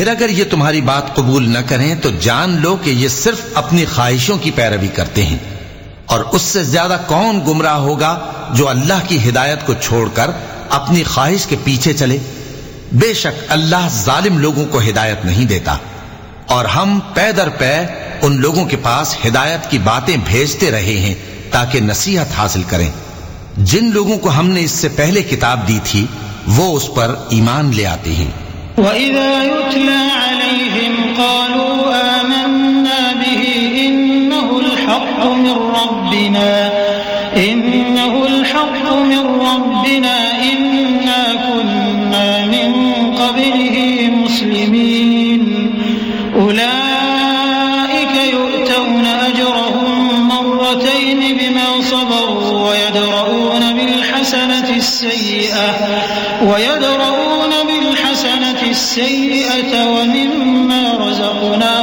پھر اگر یہ تمہاری بات قبول نہ کریں تو جان لو کہ یہ صرف اپنی خواہشوں کی پیروی کرتے ہیں، اور اس سے زیادہ کون گمراہ ہوگا جو اللہ کی ہدایت کو چھوڑ کر اپنی خواہش کے پیچھے چلے۔ بے شک اللہ ظالم لوگوں کو ہدایت نہیں دیتا، اور ہم پے در پے ان لوگوں کے پاس ہدایت کی باتیں بھیجتے رہے ہیں تاکہ نصیحت حاصل کریں۔ جن لوگوں کو ہم نے اس سے پہلے کتاب دی تھی وہ اس پر ایمان لے آتے ہیں۔ وَإِذَا يُتْلَى عَلَيْهِمْ قَالُوا آمَنَّا بِهِ إِنَّهُ الْحَقُّ مِنْ رَبِّنَا إِنَّا كُنَّا مِنْ قَبْلِهِ مُسْلِمِينَ أُولَئِكَ يُؤْتَوْنَ أَجْرَهُمْ مَرَّتَيْنِ بِمَا صَبَرُوا وَيَدْرَؤُونَ بِالْحَسَنَةِ السَّيِّئَةَ وَمِمَّا رَزَقْنَاهُمْ